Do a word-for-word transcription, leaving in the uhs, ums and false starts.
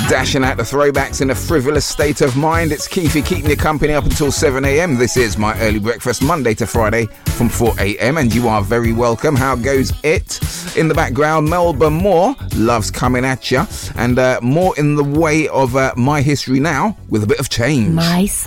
Dashing out the throwbacks in a frivolous state of mind. It's Keefy keeping you company up until seven a.m. This is my early breakfast, Monday to Friday from four a.m. and you are very welcome. How goes it? In the background, Melba Moore loves coming at you, and uh, more in the way of uh, my history now with a bit of change. My